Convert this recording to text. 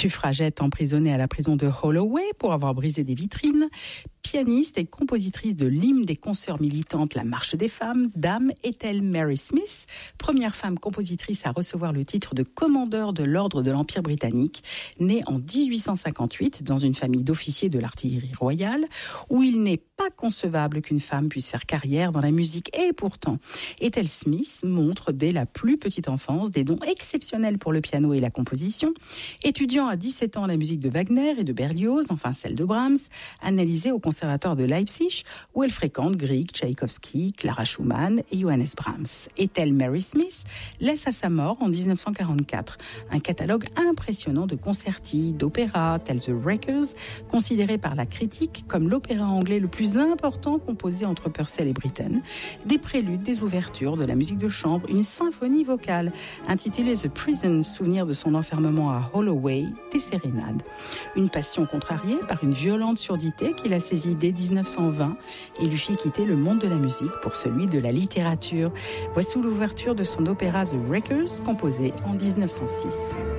Suffragette emprisonnée à la prison de Holloway pour avoir brisé des vitrines. Pianiste et compositrice de l'hymne des consoeurs militantes La Marche des femmes, Dame Ethel Mary Smith, première femme compositrice à recevoir le titre de commandeur de l'ordre de l'Empire britannique, née en 1858 dans une famille d'officiers de l'artillerie royale, où il n'est pas concevable qu'une femme puisse faire carrière dans la musique. Et pourtant, Ethel Smith montre dès la plus petite enfance des dons exceptionnels pour le piano et la composition. Étudiant à 17 ans la musique de Wagner et de Berlioz, enfin celle de Brahms, analysée au conservatoire de Leipzig, où elle fréquente Grieg, Tchaïkovski, Clara Schumann et Johannes Brahms. Ethel Mary Smith laisse à sa mort en 1944 un catalogue impressionnant de concerti, d'opéras, tels The Wreckers, considéré par la critique comme l'opéra anglais le plus important composé entre Purcell et Britten, des préludes, des ouvertures, de la musique de chambre, une symphonie vocale intitulée The Prison, souvenir de son enfermement à Holloway, des sérénades. Une passion contrariée par une violente surdité qui l'a saisie dès 1920 et lui fit quitter le monde de la musique pour celui de la littérature. Voici l'ouverture de son opéra The Wreckers, composé en 1906.